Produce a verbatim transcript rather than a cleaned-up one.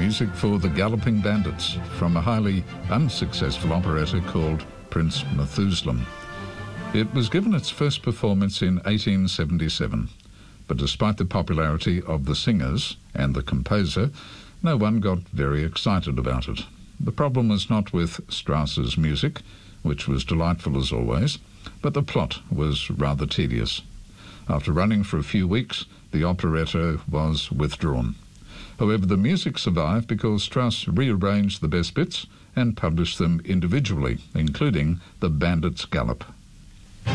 music for The Galloping Bandits from a highly unsuccessful operetta called Prince Methuselah. It was given its first performance in eighteen seventy-seven, but despite the popularity of the singers and the composer, no one got very excited about it. The problem was not with Strauss's music, which was delightful as always, but the plot was rather tedious. After running for a few weeks, the operetta was withdrawn. However, the music survived because Strauss rearranged the best bits and published them individually, including The Bandit's Gallop.